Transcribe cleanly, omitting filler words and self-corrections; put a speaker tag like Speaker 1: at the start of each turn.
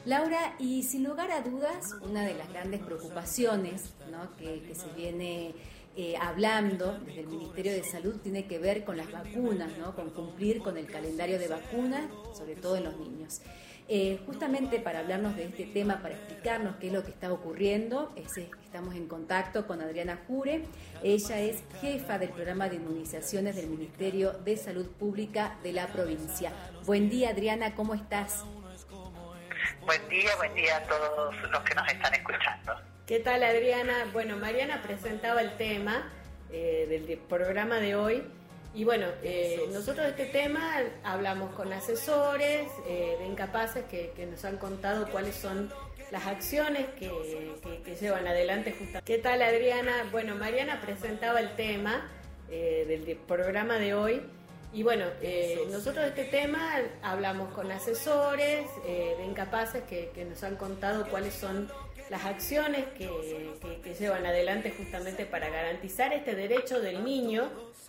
Speaker 1: Laura, y sin lugar a dudas, una de las grandes preocupaciones, ¿no?, que se viene hablando desde el Ministerio de Salud tiene que ver con las vacunas, ¿no?, con cumplir con el calendario de vacunas, sobre todo en los niños. Justamente para hablarnos de este tema, para explicarnos qué es lo que está ocurriendo, estamos en contacto con Adriana Jure. Ella es jefa del programa de inmunizaciones del Ministerio de Salud Pública de la provincia. Buen día, Adriana, ¿cómo estás?
Speaker 2: Buen día a todos los que nos están escuchando.
Speaker 3: ¿Qué tal, Adriana? Bueno, Mariana presentaba el tema del programa de hoy y bueno, nosotros de este tema hablamos con asesores de incapaces que nos han contado cuáles son las acciones que llevan adelante justamente. ¿Qué tal, Adriana? Bueno, Mariana presentaba el tema del programa de hoy y bueno, nosotros de este tema hablamos con asesores de incapaces que nos han contado cuáles son las acciones que llevan adelante justamente para garantizar este derecho del niño